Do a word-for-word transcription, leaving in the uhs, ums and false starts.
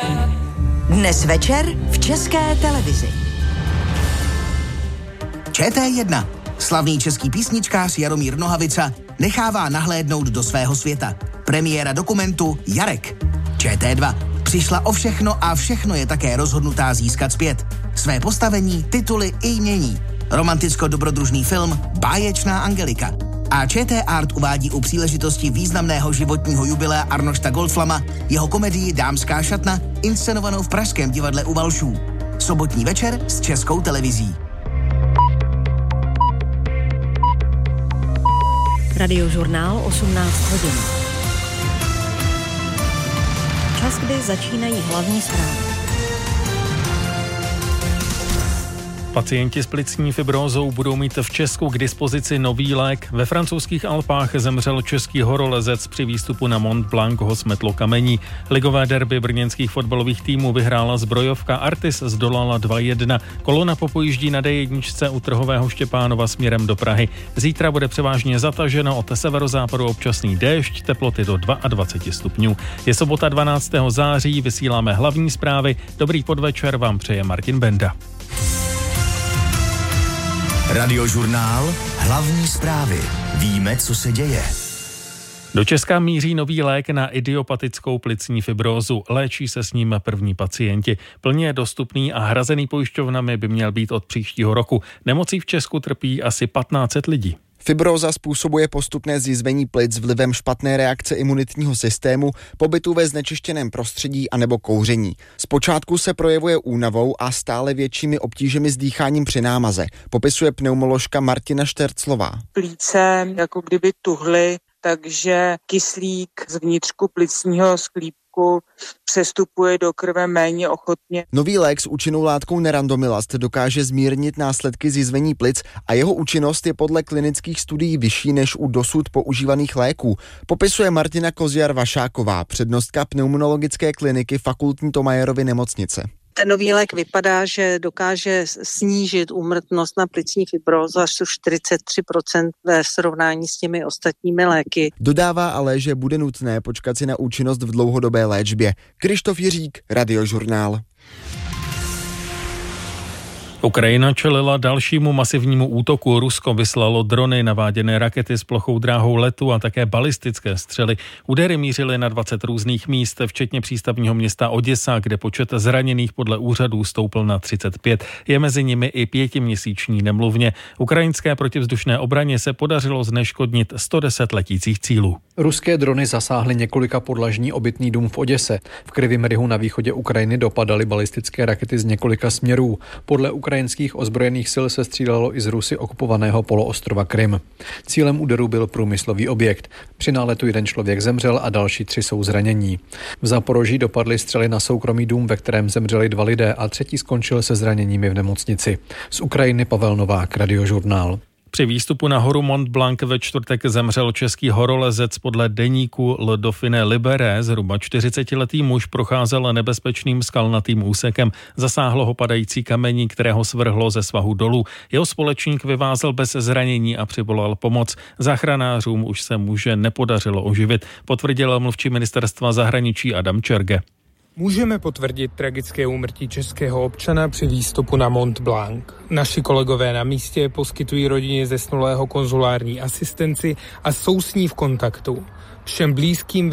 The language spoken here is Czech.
Dnes večer v České televizi. Č T jedna. Slavný český písničkář Jaromír Nohavica nechává nahlédnout do svého světa. Premiéra dokumentu Jarek. Č T dva. Přišla o všechno a všechno je také rozhodnutá získat zpět. Své postavení, tituly i jmění. Romanticko-dobrodružný film Báječná Angelika. A Č T Art uvádí u příležitosti významného životního jubilea Arnošta Goldflama jeho komedii Dámská šatna, inscenovanou v pražském divadle U Valšů. Sobotní večer s Českou televizí. Radiožurnál osmnáct hodin. Čas, kdy začínají hlavní zprávy. Pacienti s plicní fibrózou budou mít v Česku k dispozici nový lék. Ve francouzských Alpách zemřel český horolezec při výstupu na Mont Blanc ho smetlo kamení. Ligové derby brněnských fotbalových týmů vyhrála zbrojovka Artis, zdolala dva jedna. Kolona popojíždí na D jedna u Trhového Štěpánova směrem do Prahy. Zítra bude převážně zataženo, od severozápadu občasný déšť, teploty do dvacet dva stupňů. Je sobota dvanáctého září, vysíláme hlavní zprávy. Dobrý podvečer vám přeje Martin Benda. Radiožurnál, hlavní zprávy. Víme, co se děje. Do Česka míří nový lék na idiopatickou plicní fibrózu. Léčí se s ním první pacienti. Plně dostupný a hrazený pojišťovnami by měl být od příštího roku. Nemocí v Česku trpí asi patnáct set lidí. Fibróza způsobuje postupné zjizvení plic vlivem špatné reakce imunitního systému, pobytu ve znečištěném prostředí anebo kouření. Zpočátku se projevuje únavou a stále většími obtížemi s dýcháním při námaze, popisuje pneumoložka Martina Šterclová. Plíce jako kdyby tuhly, takže kyslík z vnitřku plicního sklípku přestupuje do krve méně ochotně. Nový lék s účinnou látkou nerandomilast dokáže zmírnit následky zjizvení plic a jeho účinnost je podle klinických studií vyšší než u dosud používaných léků, popisuje Martina Koziar-Vašáková, přednostka pneumologické kliniky Fakultní Thomayerovy nemocnice. Ten nový lék vypadá, že dokáže snížit úmrtnost na plicní fibrózu až o čtyřicet tři procent ve srovnání s těmi ostatními léky. Dodává ale, že bude nutné počkat si na účinnost v dlouhodobé léčbě. Krištof Jiřík, Radiožurnál. Ukrajina čelila dalšímu masivnímu útoku. Rusko vyslalo drony, naváděné rakety s plochou dráhou letu a také balistické střely. Údery mířily na dvacet různých míst, včetně přístavního města Oděsa, kde počet zraněných podle úřadů stoupl na třicet pět. Je mezi nimi i pětiměsíční nemluvně. Ukrajinské protivzdušné obraně se podařilo zneškodnit sto deset letících cílů. Ruské drony zasáhly několika podlažní obytný dům v Oděse. V Krivém Rihu na východě Ukrajiny dopadaly balistické rakety z několika směrů. Podle ukrajinských ozbrojených sil se střílelo i z Rusy okupovaného poloostrova Krym. Cílem úderu byl průmyslový objekt. Při náletu jeden člověk zemřel a další tři jsou zranění. V Zaporoží dopadly střely na soukromý dům, ve kterém zemřeli dva lidé a třetí skončil se zraněními v nemocnici. Z Ukrajiny Pavel Novák, Radiožurnál. Při výstupu na horu Mont Blanc ve čtvrtek zemřel český horolezec. Podle deníku Le Dauphiné Libéré zhruba čtyřicetiletý muž procházel nebezpečným skalnatým úsekem. Zasáhlo ho padající kamení, kterého svrhlo ze svahu dolů. Jeho společník vyvázl bez zranění a přivolal pomoc. Záchranářům už se muže nepodařilo oživit, potvrdil mluvčí ministerstva zahraničí Adam Čerge. Můžeme potvrdit tragické úmrtí českého občana při výstupu na Mont Blanc. Naši kolegové na místě poskytují rodině zesnulého konzulární asistenci a jsou s ní v kontaktu. Všem blízkým